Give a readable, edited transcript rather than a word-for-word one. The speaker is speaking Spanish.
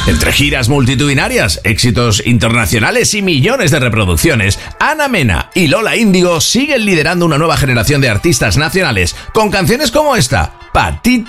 Entre giras multitudinarias, éxitos internacionales y millones de reproducciones, Ana Mena y Lola Índigo siguen liderando una nueva generación de artistas nacionales con canciones como esta, Pa' ti